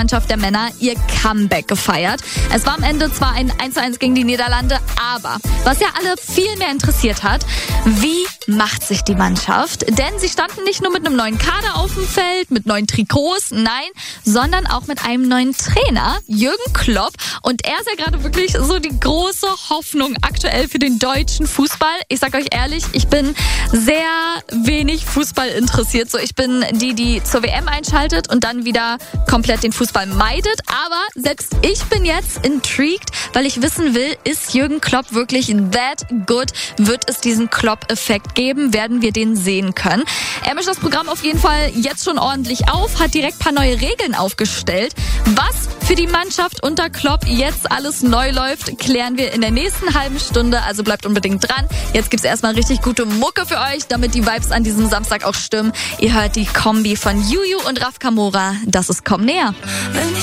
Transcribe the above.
Mannschaft der Männer ihr Comeback gefeiert. Es war am Ende zwar ein 1:1 gegen die Niederlande, aber was ja alle viel mehr interessiert hat, wie macht sich die Mannschaft? Denn sie standen nicht nur mit einem neuen Kader auf dem Feld, mit neuen Trikots, nein, sondern auch mit einem neuen Trainer, Jürgen Klopp. Und er ist ja gerade wirklich so die große Hoffnung aktuell für den deutschen Fußball. Ich sag euch ehrlich, ich bin sehr wenig Fußball interessiert. So, ich bin die zur WM einschaltet und dann wieder komplett den Fußball meidet. Aber selbst ich bin jetzt intrigued, weil ich wissen will, ist Jürgen Klopp wirklich that good? Wird es diesen Klopp-Effekt geben? Werden wir den sehen können? Er mischt das Programm auf jeden Fall jetzt schon ordentlich auf, hat direkt ein paar neue Regeln aufgestellt. Was für die Mannschaft unter Klopp jetzt alles neu läuft, klären wir in der nächsten halben Stunde. Also bleibt unbedingt dran. Jetzt gibt's erstmal richtig gute Mucke für euch, damit die Vibes an diesem Samstag auch stimmen. Ihr hört die Kombi von Juju und Raf Kamora. Das ist Komm näher.